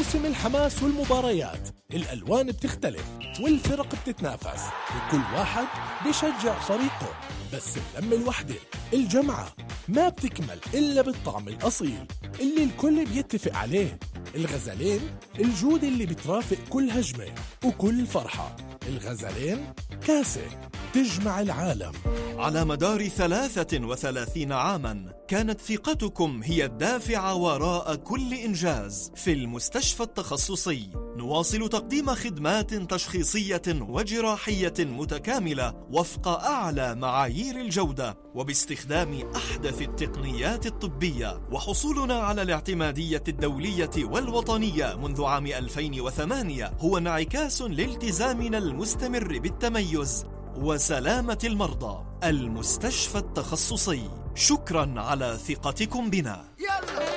موسم الحماس والمباريات، الألوان بتختلف والفرق بتتنافس وكل واحد بيشجع فريقه، بس اللمة الوحدة الجمعة ما بتكمل إلا بالطعم الأصيل اللي الكل بيتفق عليه. الغزلين، الجودة اللي بترافق كل هجمة وكل فرحة. الغزلين كاسة تجمع العالم. على مدار 33 عاماً كانت ثقتكم هي الدافع وراء كل إنجاز. في المستشفى التخصصي نواصل تقديم خدمات تشخيصية وجراحية متكاملة وفق أعلى معايير الجودة وباستخدام أحدث التقنيات الطبية، وحصولنا على الاعتمادية الدولية والوطنية منذ عام 2008 هو انعكاس لالتزامنا المستمر بالتميز وسلامة المرضى. المستشفى التخصصي، شكراً على ثقتكم بنا.